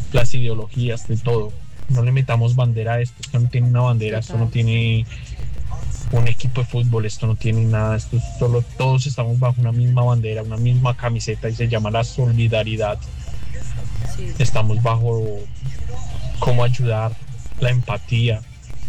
las ideologías, de todo. No le metamos bandera a esto. Esto no tiene una bandera, esto no tiene un equipo de fútbol, esto no tiene nada, esto es solo, todos estamos bajo una misma bandera, una misma camiseta y se llama la solidaridad. Sí. Estamos bajo cómo ayudar, la empatía.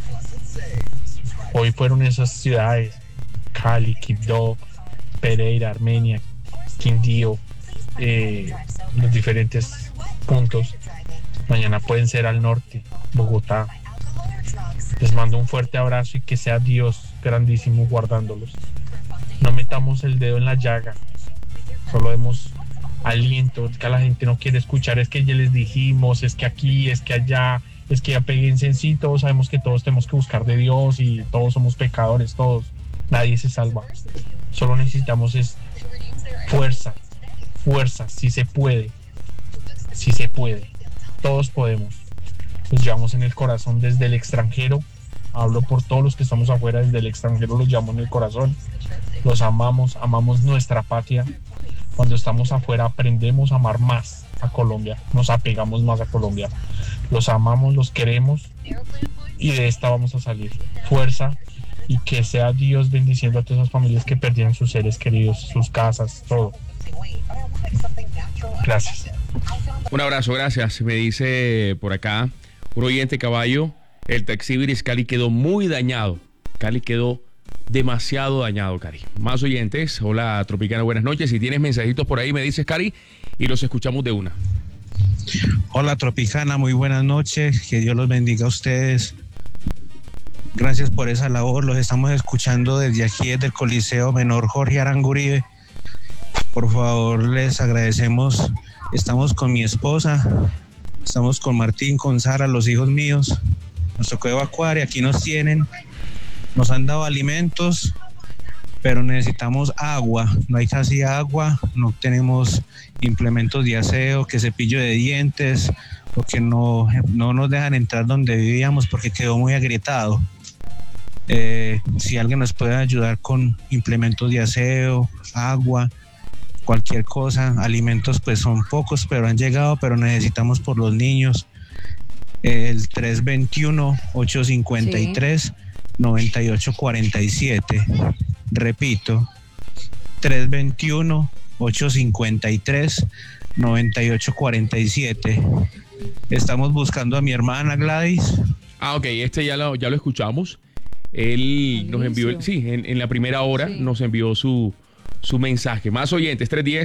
Hoy fueron esas ciudades, Cali, Quibdó, Pereira, Armenia, Quindío, los diferentes puntos. Mañana pueden ser al norte, Bogotá. Les mando un fuerte abrazo y que sea Dios grandísimo guardándolos. No metamos el dedo en la llaga, solo demos aliento, que a la gente no quiere escuchar, es que ya les dijimos, es que aquí, es que allá, es que apéguense en sí, todos sabemos que todos tenemos que buscar de Dios y todos somos pecadores, todos, nadie se salva. Solo necesitamos es fuerza, si se puede, todos podemos. Los llevamos en el corazón desde el extranjero. Hablo por todos los que estamos afuera, desde el extranjero los llevamos en el corazón. Los amamos nuestra patria. Cuando estamos afuera aprendemos a amar más a Colombia, nos apegamos más a Colombia. Los amamos, los queremos y de esta vamos a salir. Fuerza y que sea Dios bendiciendo a todas esas familias que perdieron sus seres queridos, sus casas, todo. Gracias. Un abrazo, gracias. Me dice por acá un oyente, Caballo, el Taxibiris, Cali quedó muy dañado. Cali quedó demasiado dañado, Cari. Más oyentes. Hola, Tropicana, buenas noches. Si tienes mensajitos por ahí, me dices, Cari, y los escuchamos de una. Hola, Tropicana, muy buenas noches. Que Dios los bendiga a ustedes. Gracias por esa labor. Los estamos escuchando desde aquí, desde el Coliseo Menor Jorge Aranguribe. Por favor, les agradecemos. Estamos con mi esposa, estamos con Martín, con Sara, los hijos míos. Nos tocó evacuar y aquí nos tienen. Nos han dado alimentos, pero necesitamos agua. No hay casi agua, no tenemos implementos de aseo, que cepillo de dientes, porque no nos dejan entrar donde vivíamos porque quedó muy agrietado. Si alguien nos puede ayudar con implementos de aseo, agua, cualquier cosa, alimentos pues son pocos, pero han llegado, pero necesitamos por los niños. El 321-853-9847. Repito, 321-853-9847. Estamos buscando a mi hermana Gladys. Ok, ya lo escuchamos. Él nos envió, en la primera hora nos envió su mensaje. Más oyentes,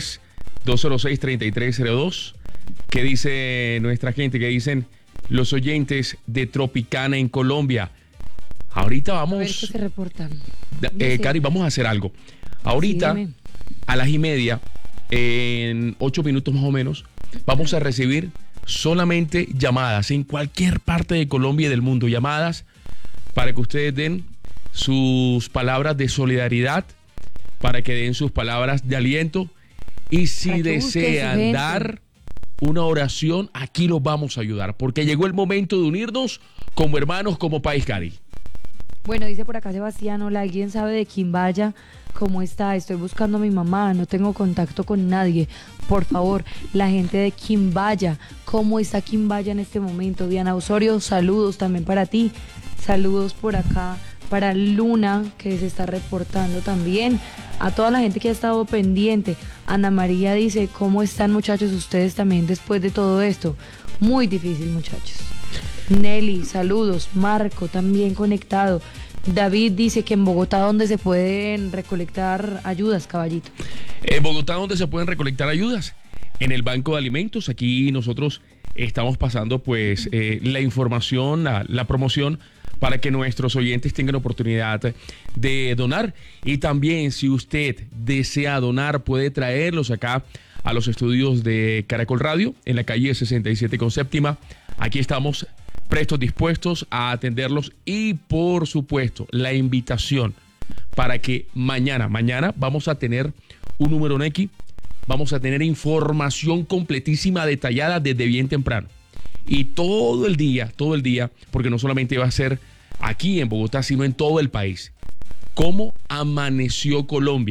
310-206-3302. ¿Qué dice nuestra gente? ¿Qué dicen los oyentes de Tropicana en Colombia? Ahorita vamos... A ver qué se reportan. Cari, vamos a hacer algo. Ahorita, sí, a las 1:30, en 8 minutos más o menos, vamos a recibir solamente llamadas en cualquier parte de Colombia y del mundo. Llamadas para que ustedes den sus palabras de solidaridad, para que den sus palabras de aliento. Y si desean dar una oración, aquí los vamos a ayudar, porque llegó el momento de unirnos como hermanos, como país, Cari. Bueno, dice por acá Sebastián, hola, ¿alguien sabe de Quimbaya? ¿Cómo está? Estoy buscando a mi mamá, no tengo contacto con nadie. Por favor, la gente de Quimbaya, ¿cómo está Quimbaya en este momento? Diana Osorio, saludos también para ti. Saludos por acá para Luna, que se está reportando también. A toda la gente que ha estado pendiente. Ana María dice, ¿cómo están, muchachos, ustedes también después de todo esto? Muy difícil, muchachos. Nelly, saludos. Marco, también conectado. David dice que en Bogotá, ¿dónde se pueden recolectar ayudas, Caballito? En Bogotá, ¿dónde se pueden recolectar ayudas? En el Banco de Alimentos. Aquí nosotros estamos pasando pues la información, la promoción, para que nuestros oyentes tengan oportunidad de donar. Y también, si usted desea donar, puede traerlos acá a los estudios de Caracol Radio en la calle 67 con séptima. Aquí estamos prestos, dispuestos a atenderlos. Y por supuesto, la invitación para que mañana vamos a tener un número Nequi, vamos a tener información completísima, detallada desde bien temprano. Y todo el día, porque no solamente va a ser aquí en Bogotá, sino en todo el país. ¿Cómo amaneció Colombia?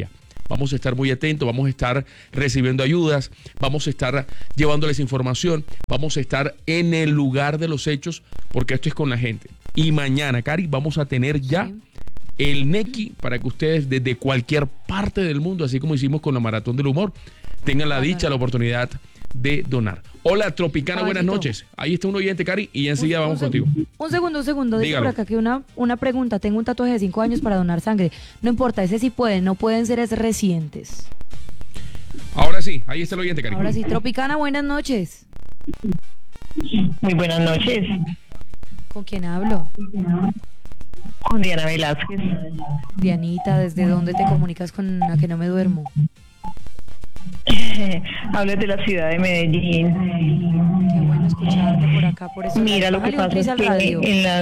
vamos a estar muy atentos, vamos a estar recibiendo ayudas, vamos a estar llevándoles información, vamos a estar en el lugar de los hechos, porque esto es con la gente. Y mañana, Cari, vamos a tener ya el Nequi para que ustedes desde cualquier parte del mundo, así como hicimos con la Maratón del Humor, tengan la dicha, la oportunidad de donar. Hola, Tropicana, buenas noches. Ahí está un oyente, Cari, y enseguida vamos contigo. Un segundo. Dice por acá que una pregunta. Tengo un tatuaje de 5 años para donar sangre. No importa, ese sí pueden, no pueden ser recientes. Ahora sí, ahí está el oyente, Cari. Ahora sí, Tropicana, buenas noches. Muy buenas noches. ¿Con quién hablo? Con Diana Velázquez. Dianita, ¿desde dónde te comunicas con A que no me duermo? Hablo de la ciudad de Medellín. Qué bueno escucharte por acá, por eso. Mira, lo que pasa es que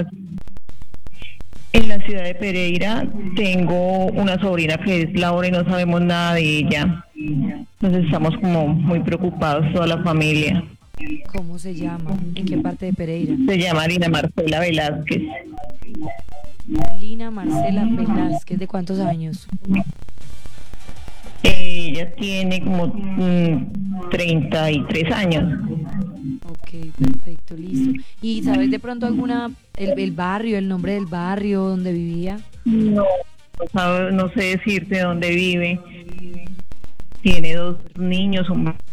en en la ciudad de Pereira tengo una sobrina que es Laura y no sabemos nada de ella. Entonces estamos como muy preocupados toda la familia. ¿Cómo se llama? ¿En qué parte de Pereira? Se llama Lina Marcela Velázquez. Lina Marcela Velázquez, ¿de cuántos años? Ella tiene como 33 años. Ok, perfecto, listo. ¿Y sabes de pronto el barrio, el nombre del barrio donde vivía? No sé decirte dónde vive. Tiene 2 niños.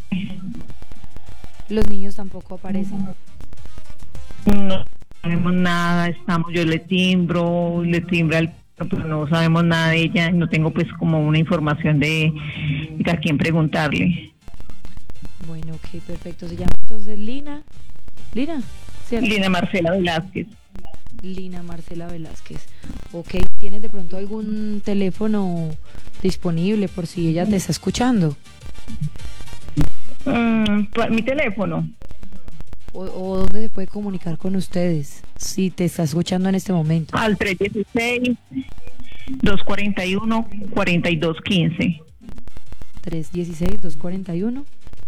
Los niños tampoco aparecen. No sabemos nada, yo le timbra pero no sabemos nada de ella, no tengo pues como una información de a quién preguntarle. Bueno, ok, perfecto. ¿Se llama entonces Lina? ¿Cierto? Lina Marcela Velázquez. Lina Marcela Velázquez. Ok, ¿tienes de pronto algún teléfono disponible por si ella te está escuchando? Mi teléfono. ¿O dónde se puede comunicar con ustedes si te está escuchando en este momento? Al 316-241-4215. 316-241.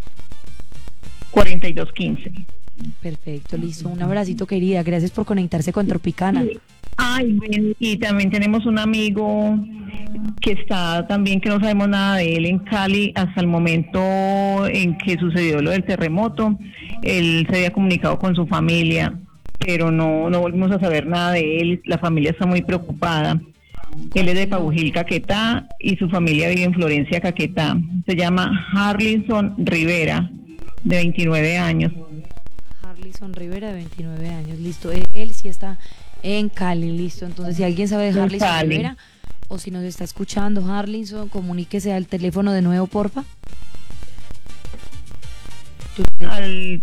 4215. Perfecto, listo. Un abracito, querida. Gracias por conectarse con Tropicana. Ay, bueno, y también tenemos un amigo que está también, que no sabemos nada de él en Cali hasta el momento en que sucedió lo del terremoto. Él se había comunicado con su familia, pero no volvimos a saber nada de él. La familia está muy preocupada. Él es de Pabujil, Caquetá, y su familia vive en Florencia, Caquetá. Se llama Harlinson Rivera, de 29 años. Harlinson Rivera, de 29 años, listo. Él sí está en Cali, listo. Entonces, si alguien sabe de Harlinson Rivera, o si nos está escuchando, Harlinson, comuníquese al teléfono de nuevo, porfa. Al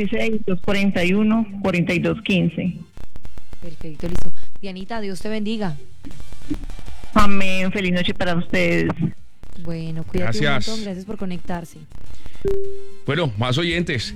316-241-4215. Perfecto, listo. Dianita, Dios te bendiga. Amén, feliz noche para ustedes. Bueno, cuídate un montón, gracias por conectarse. Bueno, más oyentes.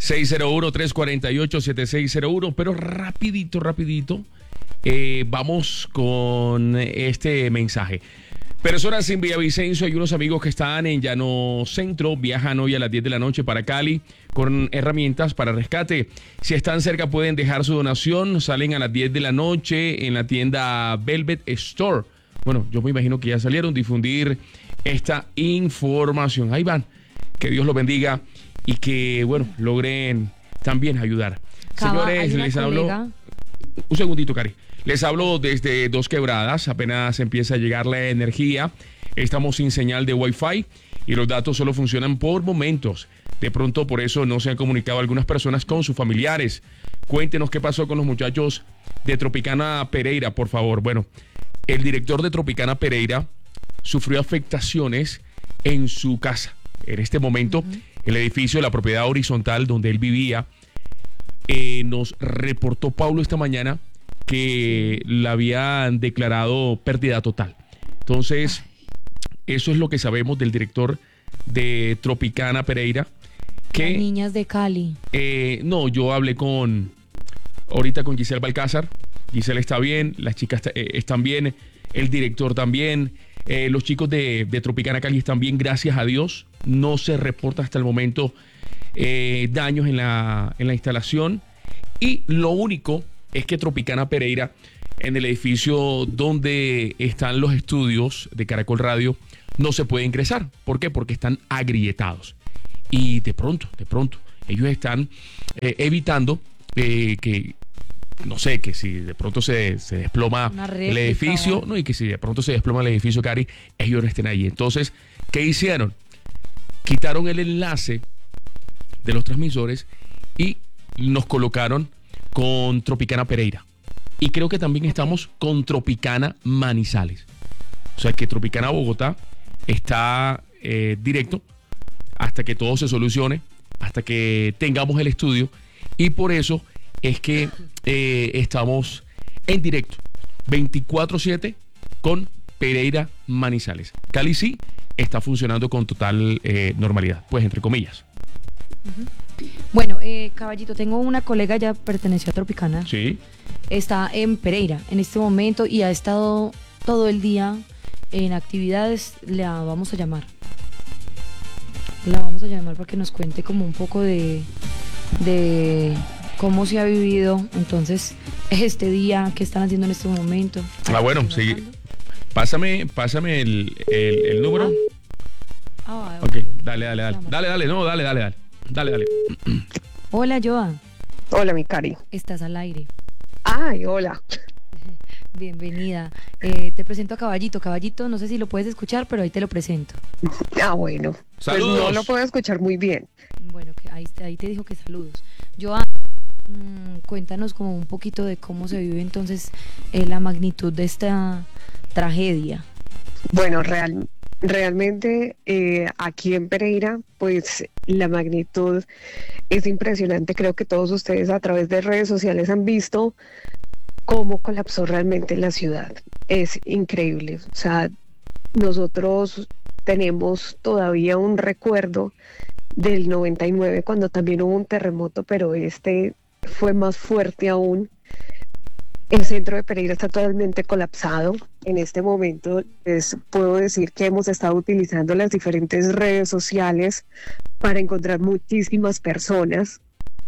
601-348-7601, pero rapidito, vamos con este mensaje. Personas en Villavicencio, hay unos amigos que están en Llano Centro, viajan hoy a las 10 de la noche para Cali con herramientas para rescate. Si están cerca pueden dejar su donación, salen a las 10 de la noche en la tienda Velvet Store. Bueno, yo me imagino que ya salieron a difundir esta información. Ahí van, que Dios los bendiga y que, bueno, logren también ayudar. Señores, les hablo... Un segundito, Cari. Les hablo desde Dos Quebradas, apenas empieza a llegar la energía, estamos sin señal de Wi-Fi y los datos solo funcionan por momentos. De pronto por eso no se han comunicado algunas personas con sus familiares. Cuéntenos qué pasó con los muchachos de Tropicana Pereira, por favor. Bueno, el director de Tropicana Pereira sufrió afectaciones en su casa. En este momento, el edificio de la propiedad horizontal donde él vivía, nos reportó Pablo esta mañana que la habían declarado pérdida total. Entonces, eso es lo que sabemos del director de Tropicana Pereira. Que, las niñas de Cali. No, yo hablé ahorita con Giselle Balcázar. Giselle está bien, las chicas están bien, el director también, los chicos de Tropicana Cali están bien, gracias a Dios. No se reporta hasta el momento daños en la instalación. Y lo único es que Tropicana Pereira, en el edificio donde están los estudios de Caracol Radio, no se puede ingresar. ¿Por qué? Porque están agrietados. Y de pronto, ellos están evitando que, no sé, que si de pronto se desploma el edificio, no, y que si de pronto se desploma el edificio, Cari, ellos no estén ahí. Entonces, ¿qué hicieron? Quitaron el enlace de los transmisores y nos colocaron con Tropicana Pereira. Y creo que también estamos con Tropicana Manizales. O sea que Tropicana Bogotá está directo hasta que todo se solucione, hasta que tengamos el estudio. Y por eso es que estamos en directo 24/7 con Pereira Manizales. Cali sí está funcionando con total normalidad, pues entre comillas. Bueno, Caballito, tengo una colega, ya perteneció a Tropicana. Sí. Está en Pereira en este momento y ha estado todo el día en actividades. La vamos a llamar. Para que nos cuente como un poco de cómo se ha vivido entonces este día, qué están haciendo en este momento. Bueno, sí. Pásame el número. Ok, dale. Dale. Hola, Joa. Hola, mi Cari. Estás al aire. Ay, hola. Bienvenida. Te presento a Caballito. Caballito, no sé si lo puedes escuchar, pero ahí te lo presento. Bueno. Saludos. Pues no lo puedo escuchar muy bien. Bueno, que ahí te dijo que saludos. Joa, cuéntanos como un poquito de cómo se vive entonces la magnitud de esta tragedia. Bueno, realmente aquí en Pereira, pues la magnitud es impresionante. Creo que todos ustedes a través de redes sociales han visto cómo colapsó realmente la ciudad. Es increíble. O sea, nosotros tenemos todavía un recuerdo del 99 cuando también hubo un terremoto, pero este fue más fuerte aún. El centro de Pereira está totalmente colapsado. En este momento les puedo decir que hemos estado utilizando las diferentes redes sociales para encontrar muchísimas personas,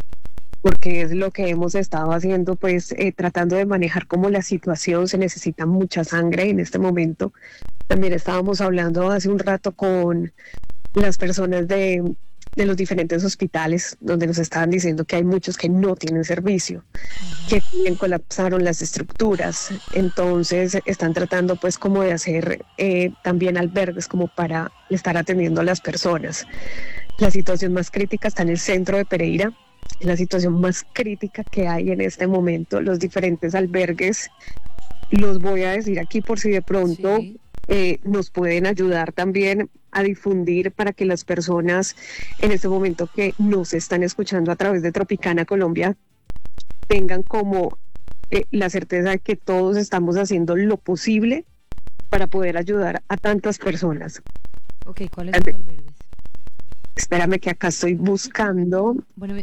porque es lo que hemos estado haciendo, pues tratando de manejar como la situación. Se necesita mucha sangre en este momento. También estábamos hablando hace un rato con las personas de los diferentes hospitales, donde nos estaban diciendo que hay muchos que no tienen servicio, que también colapsaron las estructuras. Entonces están tratando pues como de hacer también albergues como para estar atendiendo a las personas. La situación más crítica está en el centro de Pereira, la situación más crítica que hay en este momento. Los diferentes albergues, los voy a decir aquí por si de pronto nos pueden ayudar también a difundir para que las personas en este momento que nos están escuchando a través de Tropicana Colombia tengan como la certeza de que todos estamos haciendo lo posible para poder ayudar a tantas personas. Ok, ¿cuáles son los albergues? Espérame que acá estoy buscando. Bueno,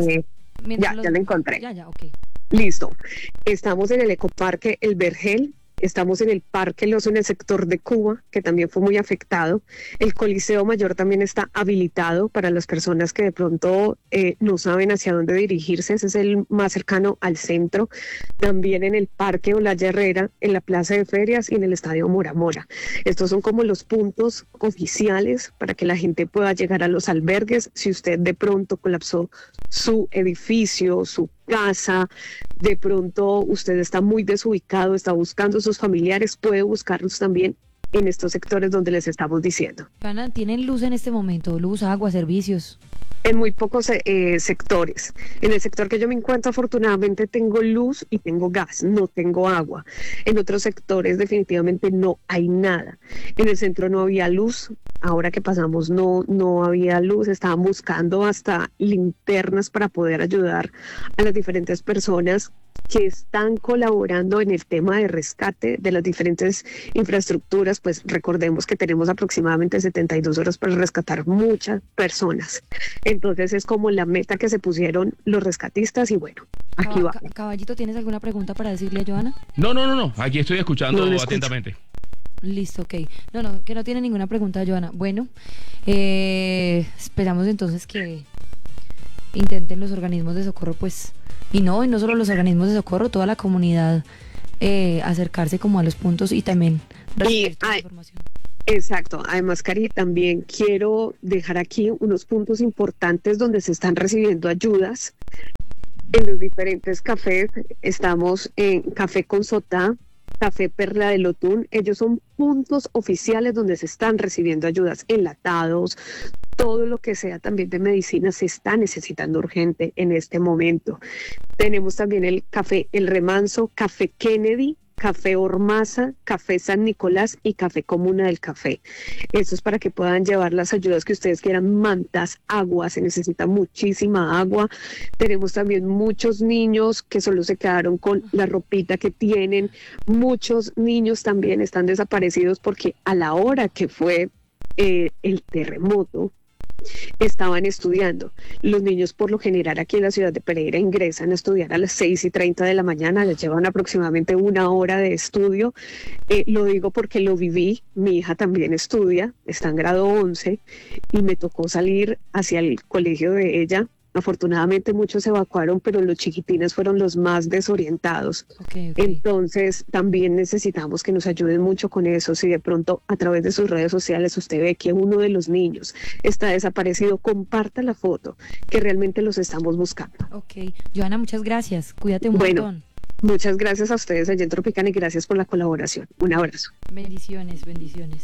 ya la encontré. Ya, ok. Listo. Estamos en el Ecoparque El Vergel. Estamos en el Parque Lozo, en el sector de Cuba, que también fue muy afectado. El Coliseo Mayor también está habilitado para las personas que de pronto no saben hacia dónde dirigirse. Ese es el más cercano al centro. También en el Parque Olaya Herrera, en la Plaza de Ferias y en el Estadio Mora Mora. Estos son como los puntos oficiales para que la gente pueda llegar a los albergues. Si usted de pronto colapsó su edificio, su casa, de pronto usted está muy desubicado, está buscando a sus familiares, puede buscarlos también en estos sectores donde les estamos diciendo. Ana, ¿tienen luz en este momento? Luz, agua, servicios. En muy pocos sectores. En el sector que yo me encuentro, afortunadamente tengo luz y tengo gas, no tengo agua. En otros sectores definitivamente no hay nada. En el centro no había luz. Ahora que pasamos no había luz. Estaban buscando hasta linternas para poder ayudar a las diferentes personas que están colaborando en el tema de rescate de las diferentes infraestructuras. Pues recordemos que tenemos aproximadamente 72 horas para rescatar muchas personas. Entonces es como la meta que se pusieron los rescatistas y bueno, aquí va. Caballito, ¿tienes alguna pregunta para decirle a Joana? No, aquí estoy escuchando atentamente. Listo, ok. No, que no tiene ninguna pregunta, Joana. Bueno, esperamos entonces que intenten los organismos de socorro, pues, y no solo los organismos de socorro, toda la comunidad acercarse como a los puntos y también recibir toda la información. Exacto. Además, Cari, también quiero dejar aquí unos puntos importantes donde se están recibiendo ayudas en los diferentes cafés. Estamos en Café con Sotá, Café Perla del Otún. Ellos son puntos oficiales donde se están recibiendo ayudas, enlatados, todo lo que sea también de medicina se está necesitando urgente en este momento. Tenemos también el Café El Remanso, Café Kennedy, Café Ormaza, Café San Nicolás y Café Comuna del Café. Esto es para que puedan llevar las ayudas que ustedes quieran, mantas, agua, se necesita muchísima agua. Tenemos también muchos niños que solo se quedaron con la ropita que tienen. Muchos niños también están desaparecidos porque a la hora que fue el terremoto, estaban estudiando. Los niños por lo general aquí en la ciudad de Pereira ingresan a estudiar a las 6:30 de la mañana, les llevan aproximadamente 1 hora de estudio. Lo digo porque lo viví, mi hija también estudia, está en grado 11 y me tocó salir hacia el colegio de ella. Afortunadamente muchos se evacuaron, pero los chiquitines fueron los más desorientados. Okay. Entonces también necesitamos que nos ayuden mucho con eso. Si de pronto a través de sus redes sociales usted ve que uno de los niños está desaparecido, comparta la foto, que realmente los estamos buscando. Ok. Johanna, muchas gracias. Cuídate un montón. Muchas gracias a ustedes allá en Tropicana y gracias por la colaboración. Un abrazo. Bendiciones, bendiciones.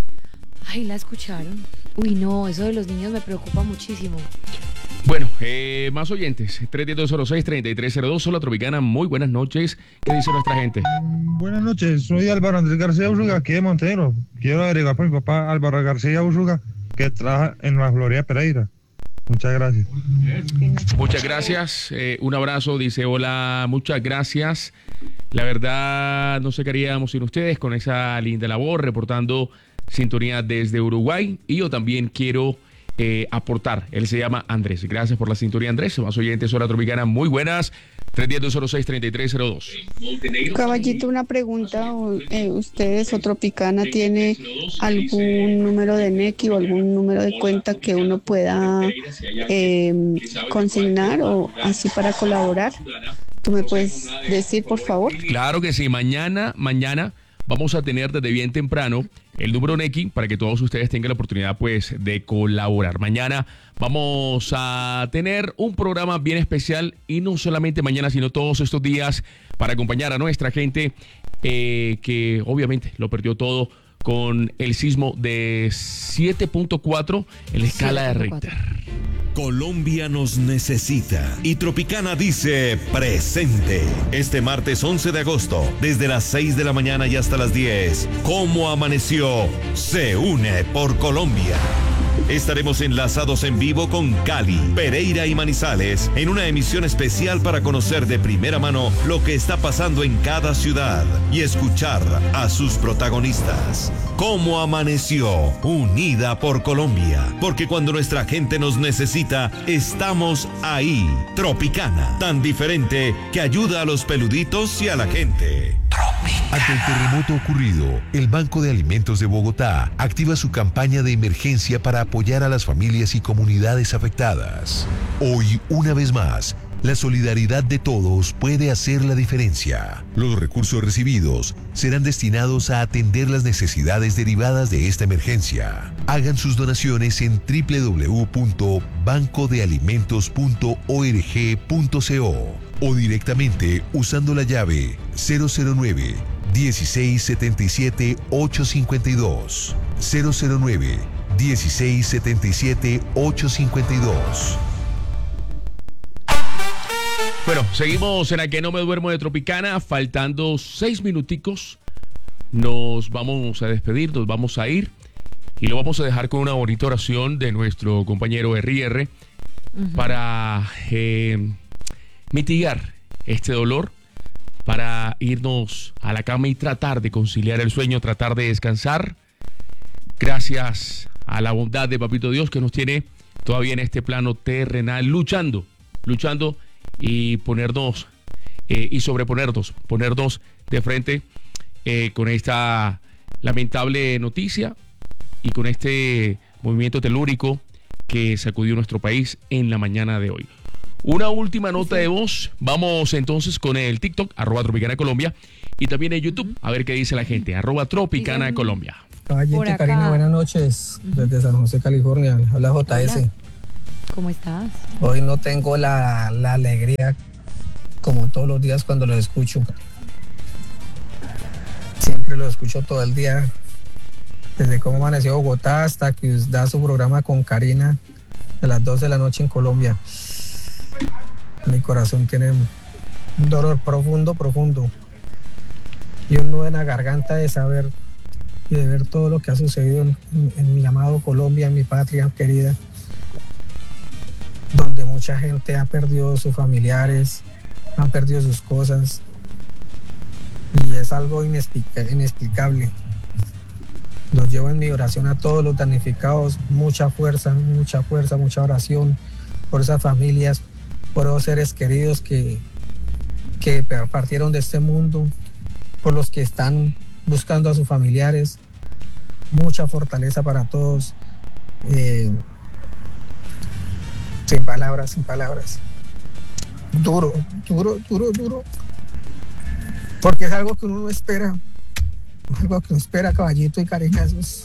Ay, ¿la escucharon? Uy, no, eso de los niños me preocupa muchísimo. Bueno, más oyentes, 310-06-3302, Hola Tropicana, muy buenas noches. ¿Qué dice nuestra gente? Buenas noches, soy Álvaro Andrés García Urruga, aquí de Montenegro. Quiero agregar por mi papá Álvaro García Urruga, que trabaja en la Florida Pereira. Muchas gracias. Muchas gracias, un abrazo, dice hola, muchas gracias. La verdad, no sé qué haríamos sin ustedes con esa linda labor, reportando sintonía desde Uruguay. Y yo también quiero aportar. Él se llama Andrés. Gracias por la sintonía, Andrés. Más oyentes, Hola Tropicana, muy buenas. 310-206-3302. Caballito, una pregunta. ¿Ustedes o Tropicana tiene algún número de NECI o algún número de cuenta que uno pueda consignar o así para colaborar? ¿Tú me puedes decir, por favor? Claro que sí. Mañana vamos a tener desde bien temprano el número NECI para que todos ustedes tengan la oportunidad pues de colaborar. Mañana vamos a tener un programa bien especial y no solamente mañana sino todos estos días para acompañar a nuestra gente que obviamente lo perdió todo con el sismo de 7.4 en la escala de Richter. Colombia nos necesita y Tropicana dice presente. Este martes 11 de agosto, desde las 6 de la mañana y hasta las 10, ¿Cómo amaneció? Se une por Colombia. Estaremos enlazados en vivo con Cali, Pereira y Manizales en una emisión especial para conocer de primera mano lo que está pasando en cada ciudad y escuchar a sus protagonistas. ¿Cómo amaneció? Unida por Colombia. Porque cuando nuestra gente nos necesita, estamos ahí. Tropicana, tan diferente que ayuda a los peluditos y a la gente. Ante el terremoto ocurrido, el Banco de Alimentos de Bogotá activa su campaña de emergencia para apoyar a las familias y comunidades afectadas. Hoy, una vez más, la solidaridad de todos puede hacer la diferencia. Los recursos recibidos serán destinados a atender las necesidades derivadas de esta emergencia. Hagan sus donaciones en www.bancodealimentos.org.co o directamente usando la llave 009 1677 852 009 1677 852. Bueno, seguimos en A Que No Me Duermo de Tropicana, faltando 6 minuticos. Nos vamos a despedir, nos vamos a ir y lo vamos a dejar con una bonita oración de nuestro compañero RR para mitigar este dolor, para irnos a la cama y tratar de conciliar el sueño, tratar de descansar. Gracias a la bondad de Papito Dios que nos tiene todavía en este plano terrenal, luchando y ponernos y sobreponernos, ponernos de frente con esta lamentable noticia y con este movimiento telúrico que sacudió nuestro país en la mañana de hoy. Una última nota de voz. Vamos entonces con el TikTok, @Tropicana Colombia, y también en YouTube, a ver qué dice la gente, @Tropicana Colombia. Caballito Por y acá. Karina, buenas noches. Desde San José, California. Habla JS. Hola. ¿Cómo estás? Hoy no tengo la alegría como todos los días cuando los escucho. Siempre los escucho todo el día. Desde cómo amaneció Bogotá hasta que da su programa con Karina de las 2 de la noche en Colombia. Mi corazón tiene un dolor profundo. Y un nudo en la garganta de saber y de ver todo lo que ha sucedido en mi amado Colombia, en mi patria querida, donde mucha gente ha perdido sus familiares, han perdido sus cosas, y es algo inexplicable. Los llevo en mi oración a todos los damnificados, mucha fuerza, mucha oración por esas familias, por esos seres queridos que partieron de este mundo, por los que están buscando a sus familiares. Mucha fortaleza para todos. Sin palabras. Duro. Porque es algo que uno no espera. Algo que no espera, Caballito y Karina.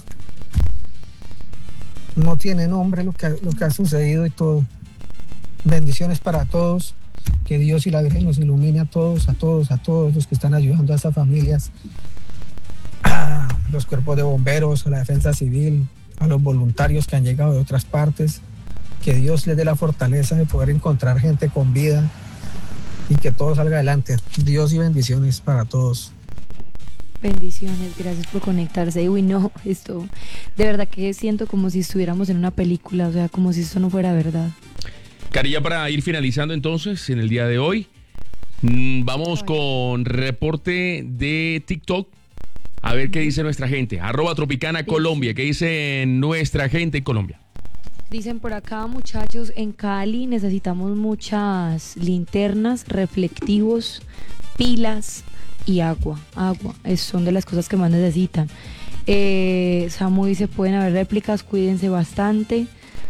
No tiene nombre lo que ha sucedido y todo. Bendiciones para todos. Que Dios y la Virgen nos ilumine a todos los que están ayudando a esas familias, a los cuerpos de bomberos, a la defensa civil, a los voluntarios que han llegado de otras partes. Que Dios les dé la fortaleza de poder encontrar gente con vida y que todo salga adelante. Dios y bendiciones para todos. Bendiciones, gracias por conectarse. Uy, no, esto de verdad que siento como si estuviéramos en una película, o sea, como si esto no fuera verdad. Karina, para ir finalizando entonces en el día de hoy, vamos con reporte de TikTok. A ver qué dice nuestra gente. @Tropicana Colombia. ¿Qué dice nuestra gente en Colombia? Dicen por acá, muchachos, en Cali necesitamos muchas linternas, reflectivos, pilas y agua. Son de las cosas que más necesitan. Samu dice, pueden haber réplicas, cuídense bastante.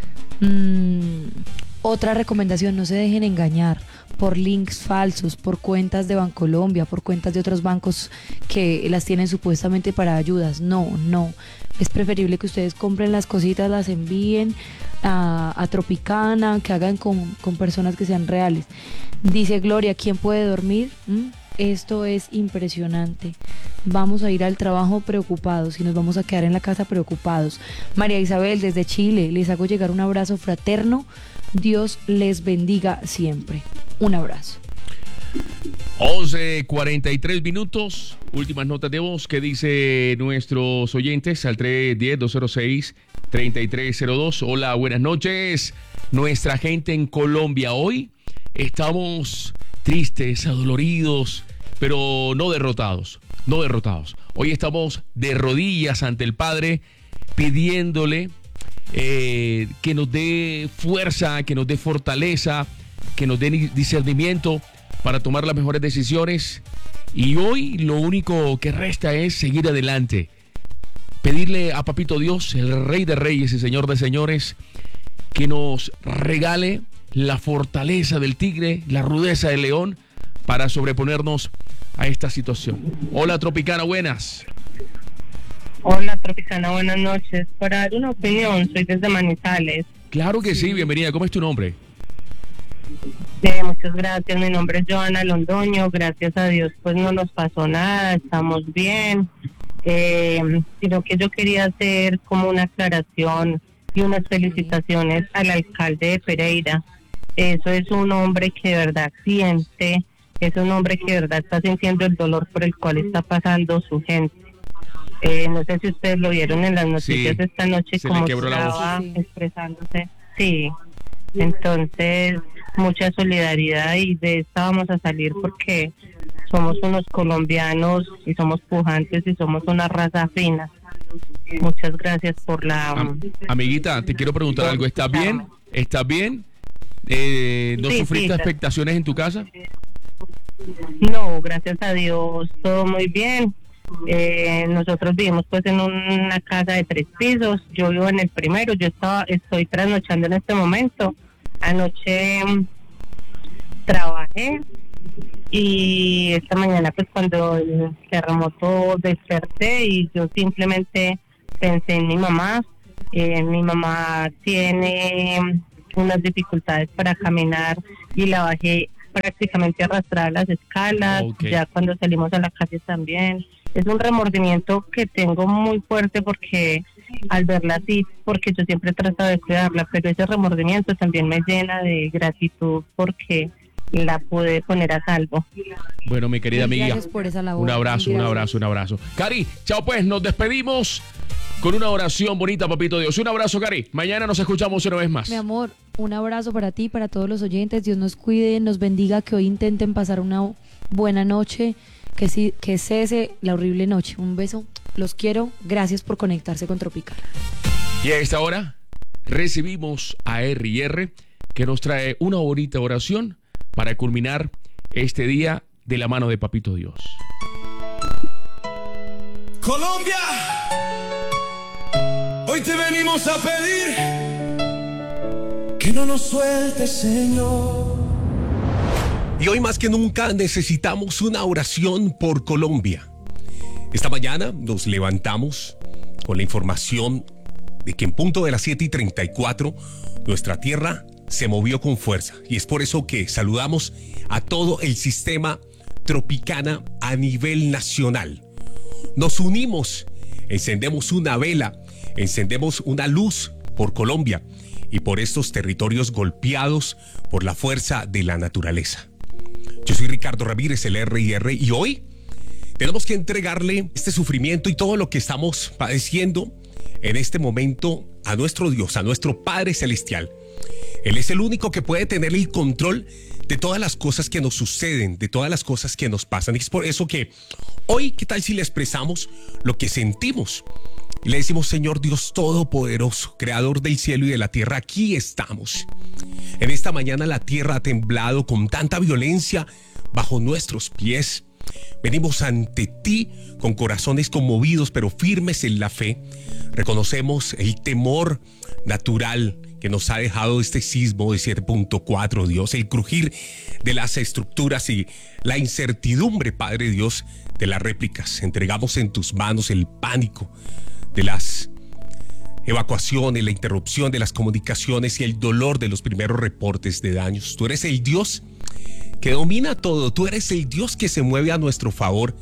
Otra recomendación, no se dejen engañar por links falsos, por cuentas de Bancolombia, por cuentas de otros bancos que las tienen supuestamente para ayudas. No. Es preferible que ustedes compren las cositas, las envíen a Tropicana, que hagan con personas que sean reales. Dice Gloria, ¿quién puede dormir? Esto es impresionante. Vamos a ir al trabajo preocupados y nos vamos a quedar en la casa preocupados. María Isabel desde Chile, les hago llegar un abrazo fraterno. Dios les bendiga siempre. Un abrazo. 11:43 minutos. Últimas notas de voz que dice nuestros oyentes al 310-206-3302. Hola, buenas noches. Nuestra gente en Colombia hoy estamos tristes, adoloridos, pero no derrotados. Hoy estamos de rodillas ante el Padre pidiéndole que nos dé fuerza, que nos dé fortaleza, que nos dé discernimiento para tomar las mejores decisiones. Y hoy lo único que resta es seguir adelante. Pedirle a Papito Dios, el Rey de Reyes y Señor de Señores, que nos regale la fortaleza del tigre, la rudeza del león, para sobreponernos a esta situación. Hola, Tropicana, buenas. Hola, Tropicana, buenas noches. Para dar una opinión, soy desde Manizales. Claro que sí, bienvenida. ¿Cómo es tu nombre? Muchas gracias, mi nombre es Joana Londoño. Gracias a Dios pues no nos pasó nada, estamos bien. Sino que yo quería hacer como una aclaración y unas felicitaciones al alcalde de Pereira. Eso es un hombre que de verdad siente, es un hombre que de verdad está sintiendo el dolor por el cual está pasando su gente. No sé si ustedes lo vieron en las noticias esta noche, como estaba expresándose. Sí, entonces mucha solidaridad, y de esta vamos a salir porque somos unos colombianos y somos pujantes y somos una raza fina. Muchas gracias por la... Amiguita, te quiero preguntar algo. ¿Estás bien? ¿Estás bien? ¿No sufriste afectaciones en tu casa? No, gracias a Dios, todo muy bien. Nosotros vivimos pues en una casa de 3 pisos. Yo vivo en el primero. Estoy trasnochando en este momento. Anoche trabajé y esta mañana pues cuando el terremoto desperté y yo simplemente pensé en mi mamá. Mi mamá tiene unas dificultades para caminar y la bajé prácticamente arrastrada a las escalas. Ya cuando salimos a la calle también. Es un remordimiento que tengo muy fuerte porque al verla así, porque yo siempre he tratado de cuidarla, pero ese remordimiento también me llena de gratitud porque la pude poner a salvo. Bueno, mi querida amiga, gracias por esa labor. un abrazo. Cari, chao pues, nos despedimos con una oración bonita, papito Dios. Un abrazo, Cari. Mañana nos escuchamos una vez más. Mi amor, un abrazo para ti, para todos los oyentes. Dios nos cuide, nos bendiga, que hoy intenten pasar una buena noche, que cese la horrible noche. Un beso, los quiero. Gracias por conectarse con Tropical. Y a esta hora recibimos a R&R, que nos trae una bonita oración para culminar este día de la mano de Papito Dios. Colombia, hoy te venimos a pedir que no nos sueltes, Señor. Y hoy más que nunca necesitamos una oración por Colombia. Esta mañana nos levantamos con la información de que en punto de las 7:34 nuestra tierra se movió con fuerza. Y es por eso que saludamos a todo el sistema Tropicana a nivel nacional. Nos unimos, encendemos una vela, encendemos una luz por Colombia y por estos territorios golpeados por la fuerza de la naturaleza. Yo soy Ricardo Ramírez, el R&R, y hoy tenemos que entregarle este sufrimiento y todo lo que estamos padeciendo en este momento a nuestro Dios, a nuestro Padre Celestial. Él es el único que puede tener el control de todas las cosas que nos suceden, de todas las cosas que nos pasan. Y es por eso que hoy, ¿qué tal si le expresamos lo que sentimos? Y le decimos: Señor Dios Todopoderoso, Creador del cielo y de la tierra, aquí estamos. En esta mañana la tierra ha temblado con tanta violencia bajo nuestros pies. Venimos ante ti con corazones conmovidos pero firmes en la fe. Reconocemos el temor natural que nos ha dejado este sismo de 7.4, Dios, el crujir de las estructuras y la incertidumbre, Padre Dios, de las réplicas. Entregamos en tus manos el pánico de las evacuaciones, la interrupción de las comunicaciones y el dolor de los primeros reportes de daños. Tú eres el Dios que domina todo, tú eres el Dios que se mueve a nuestro favor.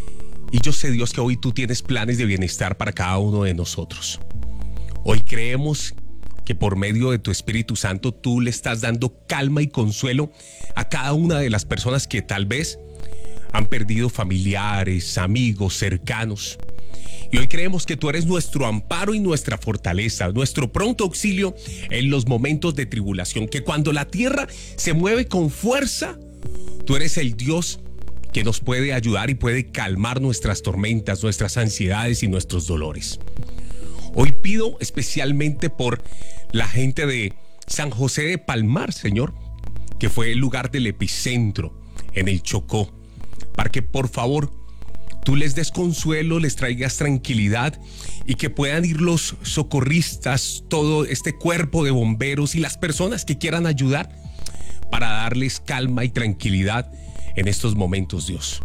Y yo sé, Dios, que hoy tú tienes planes de bienestar para cada uno de nosotros. Hoy creemos que por medio de tu Espíritu Santo tú le estás dando calma y consuelo a cada una de las personas que tal vez han perdido familiares, amigos, cercanos. Y hoy creemos que tú eres nuestro amparo y nuestra fortaleza, nuestro pronto auxilio en los momentos de tribulación, que cuando la tierra se mueve con fuerza, tú eres el Dios que nos puede ayudar y puede calmar nuestras tormentas, nuestras ansiedades y nuestros dolores. Hoy pido especialmente por la gente de San José de Palmar, Señor, que fue el lugar del epicentro en el Chocó, para que por favor tú les des consuelo, les traigas tranquilidad y que puedan ir los socorristas, todo este cuerpo de bomberos y las personas que quieran ayudar para darles calma y tranquilidad en estos momentos, Dios.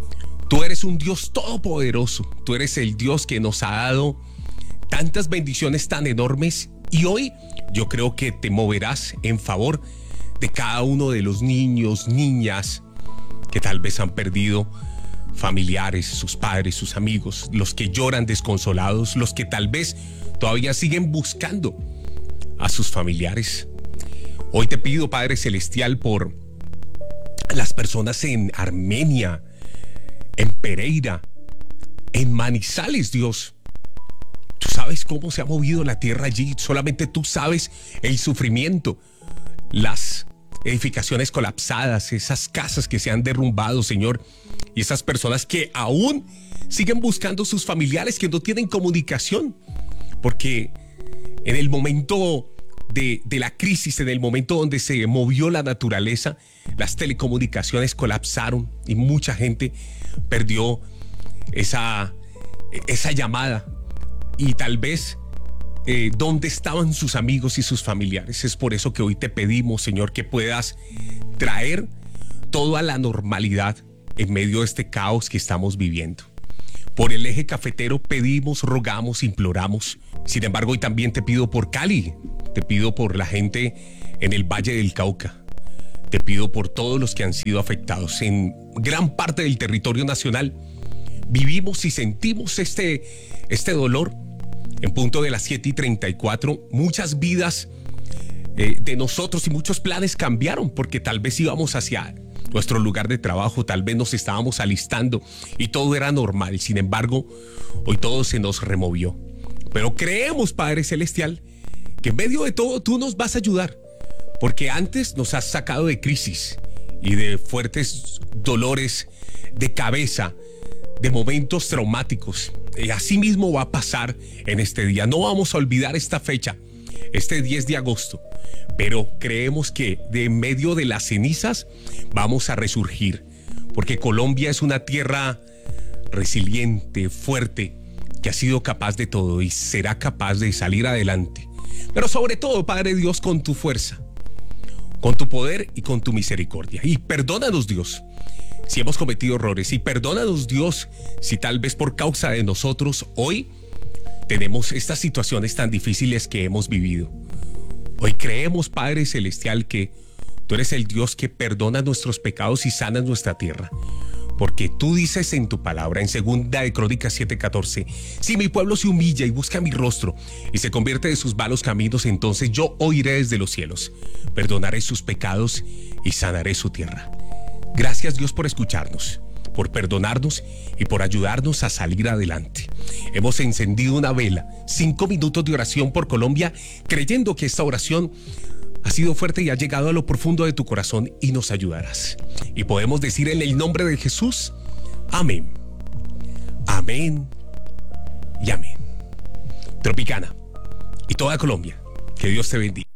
Tú eres un Dios todopoderoso, tú eres el Dios que nos ha dado tantas bendiciones tan enormes y hoy yo creo que te moverás en favor de cada uno de los niños, niñas que tal vez han perdido familiares, sus padres, sus amigos, los que lloran desconsolados, los que tal vez todavía siguen buscando a sus familiares. Hoy te pido, Padre Celestial, por las personas en Armenia, en Pereira, en Manizales, Dios. Tú sabes cómo se ha movido la tierra allí, solamente tú sabes el sufrimiento, las edificaciones colapsadas, esas casas que se han derrumbado, Señor, y esas personas que aún siguen buscando sus familiares que no tienen comunicación, porque en el momento de la crisis, en el momento donde se movió la naturaleza, las telecomunicaciones colapsaron y mucha gente perdió esa llamada y tal vez dónde estaban sus amigos y sus familiares. Es por eso que hoy te pedimos, Señor, que puedas traer todo a la normalidad en medio de este caos que estamos viviendo. Por el eje cafetero pedimos, rogamos, imploramos. Sin embargo, hoy también te pido por Cali, te pido por la gente en el Valle del Cauca, te pido por todos los que han sido afectados en gran parte del territorio nacional. Vivimos y sentimos este dolor. En punto de las 7:34, muchas vidas de nosotros y muchos planes cambiaron porque tal vez íbamos hacia nuestro lugar de trabajo, tal vez nos estábamos alistando y todo era normal. Sin embargo, hoy todo se nos removió. Pero creemos, Padre Celestial, que en medio de todo tú nos vas a ayudar, porque antes nos has sacado de crisis y de fuertes dolores de cabeza, de momentos traumáticos. Y así mismo va a pasar en este día. No vamos a olvidar esta fecha, este 10 de agosto. Pero creemos que de en medio de las cenizas vamos a resurgir, porque Colombia es una tierra resiliente, fuerte, que ha sido capaz de todo y será capaz de salir adelante. Pero sobre todo, Padre Dios, con tu fuerza, con tu poder y con tu misericordia. Y perdónanos, Dios, si hemos cometido errores, y perdónanos, Dios, si tal vez por causa de nosotros hoy tenemos estas situaciones tan difíciles que hemos vivido. Hoy creemos, Padre Celestial, que tú eres el Dios que perdona nuestros pecados y sana nuestra tierra. Porque tú dices en tu palabra, en 2 de Crónicas 7:14, si mi pueblo se humilla y busca mi rostro y se convierte de sus malos caminos, entonces yo oiré desde los cielos, perdonaré sus pecados y sanaré su tierra. Gracias, Dios, por escucharnos, por perdonarnos y por ayudarnos a salir adelante. Hemos encendido una vela, 5 minutos de oración por Colombia, creyendo que esta oración ha sido fuerte y ha llegado a lo profundo de tu corazón y nos ayudarás. Y podemos decir en el nombre de Jesús, amén, amén y amén. Tropicana y toda Colombia, que Dios te bendiga.